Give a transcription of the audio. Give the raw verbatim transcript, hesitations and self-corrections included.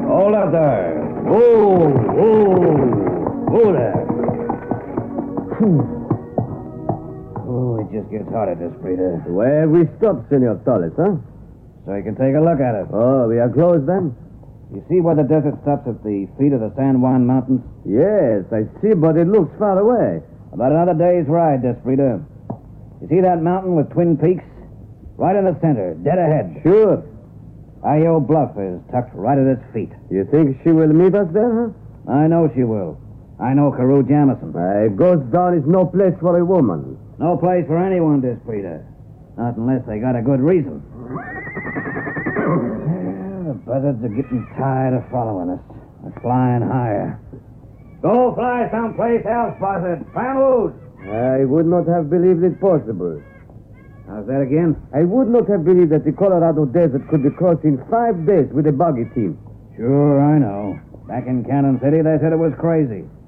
Hold up there. Whoa, whoa, whoa there. Whew. Oh, it just gets hot at this, Frida. Where have we stopped, Senor Torres, huh? So you can take a look at it. Oh, we are close then? You see where the desert stops at the feet of the San Juan Mountains? Yes, I see, but it looks far away. About another day's ride, Desprida. You see that mountain with twin peaks? Right in the center, dead ahead. Sure. Ayo Bluff is tucked right at its feet. You think she will meet us there, huh? I know she will. I know Carew Jamison. Uh, Ghost Town is no place for a woman. No place for anyone, Desprida. Not unless they got a good reason. The buzzards are getting tired of following us. They're flying higher. Go fly someplace else, buzzard. Vamos! I would not have believed it possible. How's that again? I would not have believed that the Colorado Desert could be crossed in five days with a buggy team. Sure, I know. Back in Cannon City, they said it was crazy.